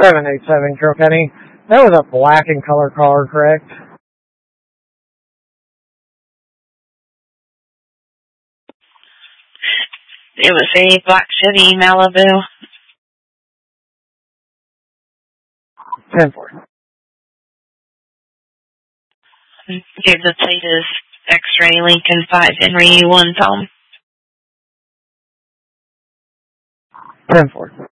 787 Kilkenny. That was a black and color car, correct? It was a Black City Malibu. 10-4. Gave the plate is X-Ray Lincoln 5 Henry 1 Tom. 10-4.